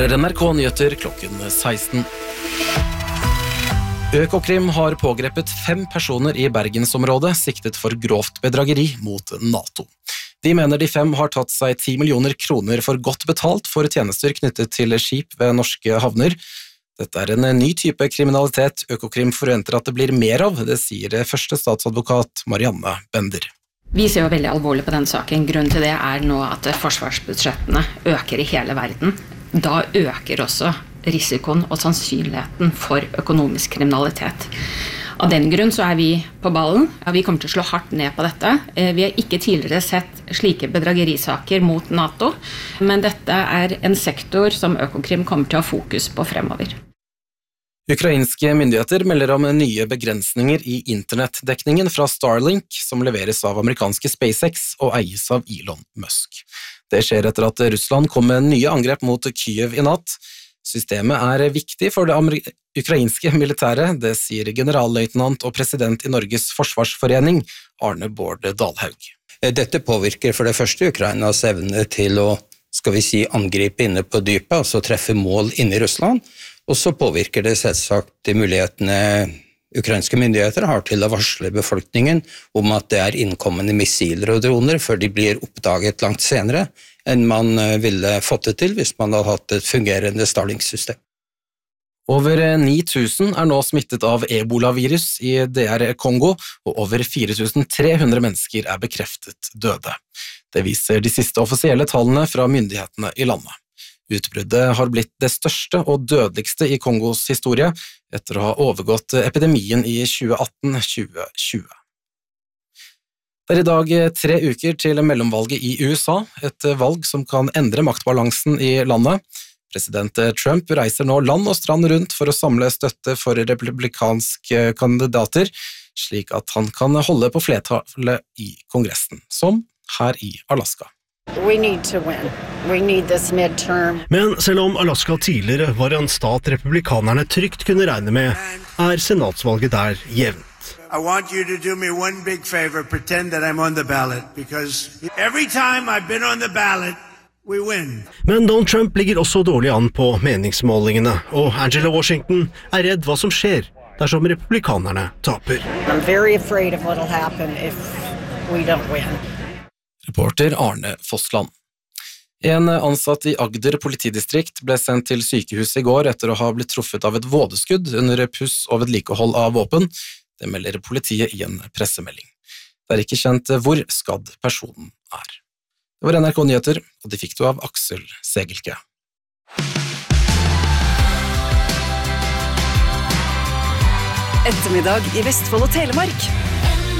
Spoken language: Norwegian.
hører NRK Nyheter klokken 16. Økokrim har pågrepet 5 personer i Bergensområdet siktet for grovt bedrageri mot NATO. De mener de 5 har tatt seg 10 millioner kroner for godt betalt for tjenester knyttet til skip ved norske havner. Dette er en ny type kriminalitet Økokrim forventer at det blir mer av, det sier første statsadvokat Marianne Bender. Vi ser jo veldig alvorlig på den saken. Grunnen til det er nå at forsvarsbudsjettene øker i hele verden. Da øker også risikoen og sannsynligheten for økonomisk kriminalitet. Av den grunn så er vi på ballen. Ja, vi kommer til å slå hardt ned på dette. Vi har ikke tidligere sett slike bedragerisaker mot NATO, men dette er en sektor som Økokrim kommer til å ha fokus på fremover. Ukrainske myndigheter melder om nye begrensninger i internettdekningen fra Starlink, som leveres av amerikanske SpaceX og eies av Elon Musk. Det skjer etter at Russland kom med nye angrep mot Kyiv i natt. Systemet er viktig for det ukrainske militæret, det sier generalløytnant og president i Norges forsvarsforening, Arne Bård Dalhaug. Dette påvirker for det første Ukrainas evne til å, angripe inne på dypet, altså treffe mål inne i Russland, og så påvirker det selvsagt de mulighetene ukrainske myndigheter har til å varsle befolkningen om at det er innkommende missiler og droner før de blir oppdaget langt senere enn man ville fått det til hvis man hadde hatt et fungerende Starlink-system. Over 9000 er nå smittet av Ebola-virus i DR Kongo, og over 4300 mennesker er bekreftet døde. Det viser de siste offisielle tallene fra myndighetene i landet. Utbruddet har blitt det største og dødeligste i Kongos historie, etter å ha overgått epidemien i 2018-2020. Det er i dag 3 uker til mellomvalget i USA, et valg som kan endre maktbalansen i landet. President Trump reiser nå land og strand rundt for å samle støtte for republikanske kandidater, slik at han kan holde på flertallet i Kongressen, som her i Alaska. Men selv om Alaska tidligere var en stat republikanerne trygt kunne regne med, er senatsvalget der jevnt. I want you to do me one big favor, pretend that I'm on the ballot, because every time I've been on the ballot, we win. Men Donald Trump ligger også dårlig an på meningsmålingene, og Angela Washington er redd hva som skjer dersom republikanerne taper. I'm very afraid of what'll happen if we don't win. Reporter Arne Fossland. En ansatt i Agder politidistrikt ble sendt til sykehus i går etter å ha blitt truffet av et vådeskudd under puss og vedlikehold av våpen. Det melder politiet i en pressemelding. Det er ikke kjent hvor skadd personen er. Det var NRK Nyheter, og de fikk du av Aksel Segelke. Ettermiddag i Vestfold og Telemark.